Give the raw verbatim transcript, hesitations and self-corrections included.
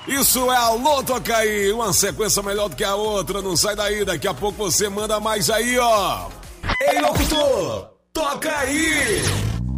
Isso é Alô Toca Aí, uma sequência melhor do que a outra, não sai daí, daqui a pouco você manda mais aí, ó. Ei, locutor, toca aí!